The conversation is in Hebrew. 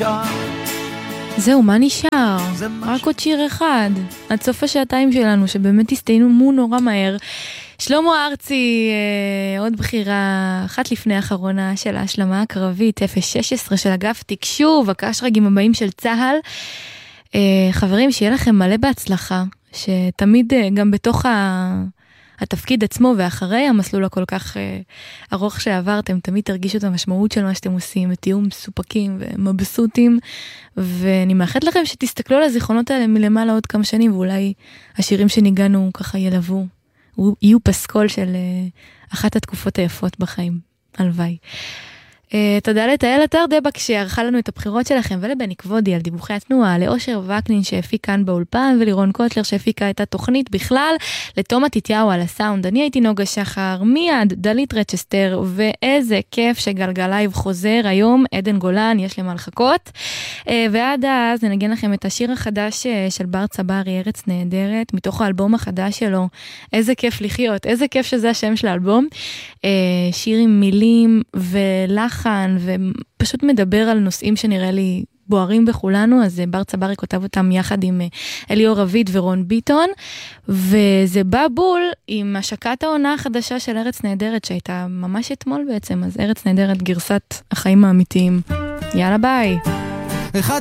נשאר? זהו, מה נשאר? רק עוד שיר אחד. עד סוף השעתיים שלנו, שבאמת הסתיימו נורא מהר. שלמה ארצי, עוד בחירה אחת לפני האחרונה של ההשלמה הקרבית, 016 של אגף תקשוב, הקשרגים הבאים של צהל. חברים, שיהיה לכם מלא בהצלחה, שתמיד גם בתוך התפקיד עצמו ואחרי המסלול הכל כך ארוך שעברתם, תמיד תרגישו את המשמעות של מה שאתם עושים, תהיו מסופקים ומבסוטים, ואני מאחלת לכם שתסתכלו על הזיכרונות האלה מלמעלה עוד כמה שנים, ואולי השירים שניגענו ככה ילוו, יהיו פסקול של אחת התקופות היפות בחיים. הלוואי. תודה לתאל אתרדבק שערכה לנו את הבחירות שלכם, ולבני כבודי על דיווחי התנועה, לאושר וקנין שהפיק כאן באולפן, ולירון קוטלר שהפיקה את התוכנית בכלל, לתומה תתיהו על הסאונד. אני הייתי נוגה שחר, מיד דלית רצ'סטר, ואיזה כיף שגלגלייב חוזר היום, עדן גולן, יש למה לחכות. ועד אז ננגן לכם את השיר החדש של בר צברי, ארץ נהדרת, מתוך האלבום החדש שלו, איזה כיף לחיות, איזה כיף שזה השם של האלבום. שיר עם מילים ולחן, ופשוט מדבר על נושאים שנראה לי בוערים בכולנו, אז בר צברי כותב אותם יחד עם אליאור רביד ורון ביטון, וזה בא בול עם השקת העונה החדשה של ארץ נהדרת, שהייתה ממש אתמול בעצם, אז ארץ נהדרת גרסת החיים האמיתיים. יאללה ביי. אחד